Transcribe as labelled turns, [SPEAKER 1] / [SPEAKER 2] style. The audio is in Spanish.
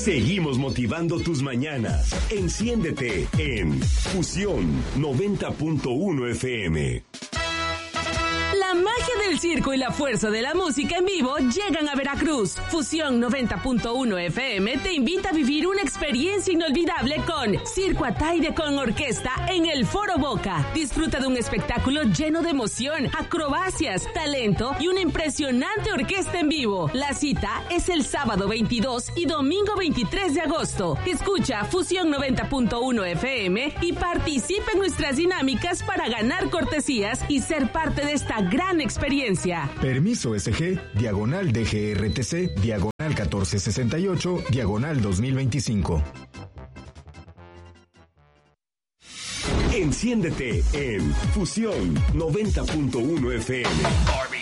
[SPEAKER 1] Seguimos motivando tus mañanas. Enciéndete en Fusión 90.1 FM.
[SPEAKER 2] La magia del circo y la fuerza de la música en vivo llegan a Veracruz. Fusión 90.1 FM te invita a vivir una experiencia inolvidable con Circo Ataide con orquesta en el Foro Boca. Disfruta de un espectáculo lleno de emoción, acrobacias, talento y una impresionante orquesta en vivo. La cita es el sábado 22 y domingo 23 de agosto. Escucha Fusión 90.1 FM y participa en nuestras dinámicas para ganar cortesías y ser parte de esta gran experiencia.
[SPEAKER 3] Permiso SG, diagonal DGRTC, diagonal 1468, diagonal 2025.
[SPEAKER 1] Enciéndete en Fusión 90.1 FM.